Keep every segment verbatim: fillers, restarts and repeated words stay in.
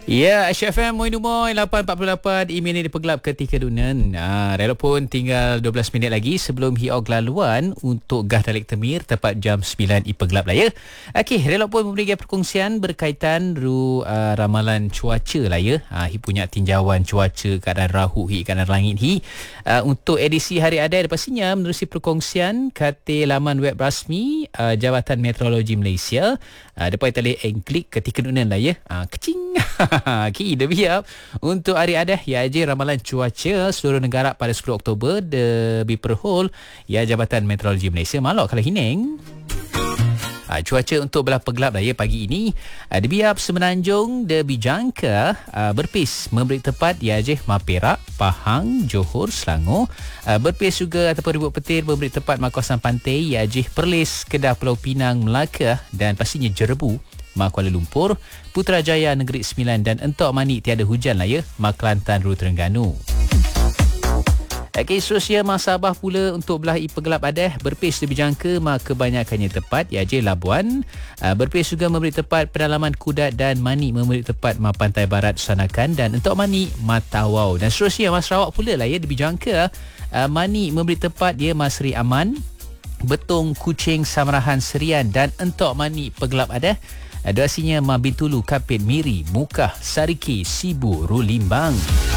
Ya, Aisyah F M, Moin Umoy, lapan empat puluh lapan, email ini dipergelap ketika dunan. Ha, Relok pun tinggal dua belas minit lagi sebelum hiog laluan untuk Gah Dalek Temir tepat jam sembilan ipergelap lah ya. Okey, Relok pun memberikan perkongsian berkaitan ru uh, ramalan cuaca lah ya. Ha, hi punya tinjauan cuaca, keadaan rahu hi, keadaan langit hi. Uh, untuk edisi hari ada pastinya menerusi perkongsian kata laman web rasmi uh, Jabatan Meteorologi Malaysia. Uh, Depan tali engklik ketika dunan lah ya. Uh, kecing. Okey, dah biar untuk hari adah ya je ramalan cuaca seluruh negara pada sepuluh Oktober lebih perhol ya Jabatan Meteorologi Malaysia malok kalau hineng. Ha, cuaca untuk belah pegelap lah ya pagi ini. Ha, di biap Semenanjung de bijangka ha, berpis memberi tepat ya je Maperak, Pahang, Johor, Selangor. Ha, berpis juga ataupun ribut petir memberi tepat kawasan pantai ya je Perlis, Kedah, Pulau Pinang, Melaka dan pastinya Jerebu, Mak Kuala Lumpur, Putrajaya, Negeri Sembilan dan Entok Manik tiada hujan lah ya, Mak Kelantan, Ru Terengganu. Okey, seterusnya Mak Sabah pula untuk belah ipergelap adah berpis lebih jangka mak kebanyakannya tepat ya je Labuan. Uh, berpis juga memberi tepat pedalaman Kudat dan Manik memberi tepat mak Pantai Barat Sanakan dan Entok Manik Matawau. Dan seterusnya Mak Sarawak pula lah ya lebih jangka uh, Manik memberi tepat dia Mak Seri Aman, Betong, Kuching, Samarahan, Serian dan Entok Manik pegelap adah. Durasinya Mabintulu, Kapit, Miri, Mukah, Sariki, Sibu, Rulimbang.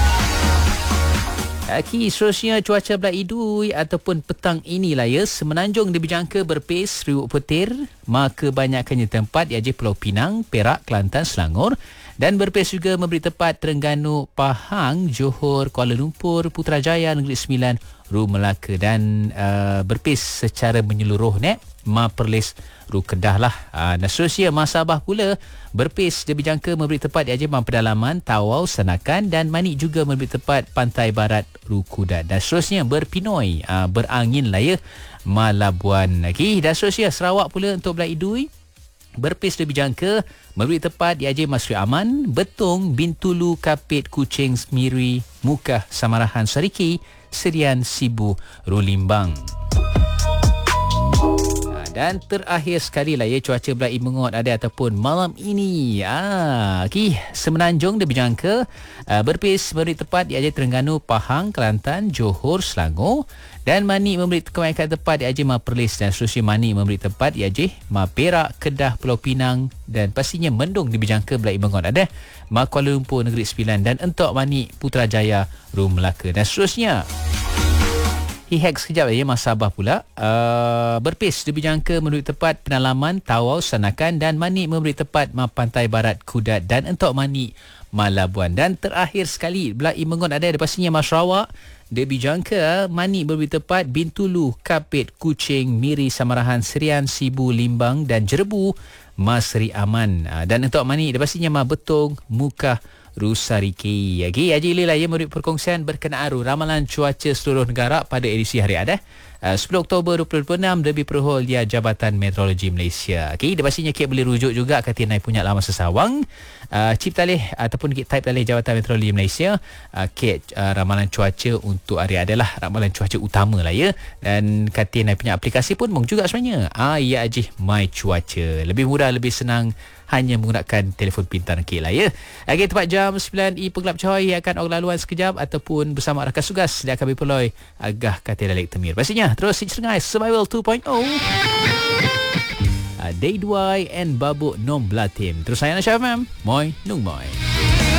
Okey, seterusnya cuaca belah idui ataupun petang inilah ya. Semenanjung dijangka berpis riuk petir, maka banyakkannya tempat iaitu Pulau Pinang, Perak, Kelantan, Selangor. Dan berpis juga memberi tepat Terengganu, Pahang, Johor, Kuala Lumpur, Putrajaya, Negeri Sembilan, Ru Melaka dan uh, berpis secara menyeluruh nek Ma Perlis, Ru Kedah lah. Uh, dan seterusnya Ma Sabah pula berpis dia dijangka memberi tepat di Ajman Pedalaman, Tawau, Sanakan dan Manik juga memberi tepat Pantai Barat, Ru Kudat. Dan seterusnya berpinoi, uh, berangin lah ya Ma Labuan. Okay. Dan seterusnya Sarawak pula untuk belah idui berpis lebih jangka memberi tepat di Ajay Masri Aman, Betong, Bintulu, Kapit, Kuching, Miri, Mukah, Samarahan, Sariki, Serian, Sibu, Rulimbang. Dan terakhir sekali lah ya cuaca belah Imengot ada ataupun malam ini. Ah, okay. Semenanjung dia berjangka uh, berpis memberi tepat di Ajay Terengganu, Pahang, Kelantan, Johor, Selangor. Dan Manik memberi kebanyakan tepat di Ajay Ma Perlis dan seterusnya Manik memberi tepat di Ajay Ma Perak, Kedah, Pulau Pinang dan pastinya mendung di berjangka belah Imengot ada Ma Kuala Lumpur, Negeri Sembilan dan Entok Manik, Putrajaya, Ru Melaka dan seterusnya. Hihek sekejap ya Mas Sabah pula uh, berpis lebih jangka memberi tepat Penalaman, Tawau, Sanakan dan Manik memberi tepat Ma Pantai Barat, Kudat dan Entok Manik, Ma Labuan. Dan terakhir sekali belah Imengot ada ada pastinya Mas Sarawak dia dijangka Manik memberi tepat Bintulu, Kapit, Kuching, Miri, Samarahan, Serian, Sibu, Limbang dan Jerebu, Ma Seri Aman uh, dan Entok Manik dia pastinya Ma Betong, Mukah, Rusariki. Okey, Haji Lila ya memberi perkongsian berkenaan ramalan cuaca seluruh negara pada edisi hari ada uh, sepuluh Oktober dua ribu dua puluh enam lebih perhol dia Jabatan Meteorologi Malaysia. Okey, dia pastinya kek boleh rujuk juga kata naik punya laman sesawang uh, chip talih ataupun kek type talih Jabatan Meteorologi Malaysia uh, kek uh, ramalan cuaca untuk hari adalah ramalan cuaca utama lah ya. Dan kata naik punya aplikasi pun mung juga sebenarnya. Ah ya Haji My Cuaca. Lebih mudah, lebih senang hanya menggunakan telefon pintar okay lah ya. Okey, tepat jam sembilan i Pegelap Coy akan orang laluan sekejap ataupun bersama rakan tugas dia akan berpeloi Agah Kata Dalek Temir. Pastinya terus Singai Survival dua titik kosong. Day Dwai and Babuk Nom Blatim. Terus saya Aisyah F M. Moi Nung Moi.